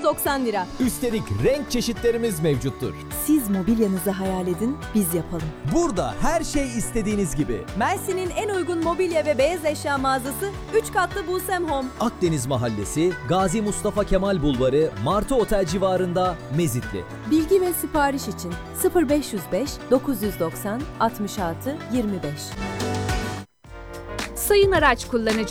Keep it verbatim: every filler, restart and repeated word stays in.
doksan lira. Üstelik renk çeşitlerimiz mevcuttur. Siz mobilyanızı hayal edin, biz yapalım. Burada her şey istediğiniz gibi. Mersin'in en uygun mobilya ve beyaz eşya mağazası üç katlı Bulsem Home. Akdeniz Mahallesi, Gazi Mustafa Kemal Bulvarı, Martı Otel civarında, Mezitli. Bilgi ve sipariş için sıfır beş yüz beş dokuz yüz doksan altmış altı yirmi beş. Sayın araç kullanıcı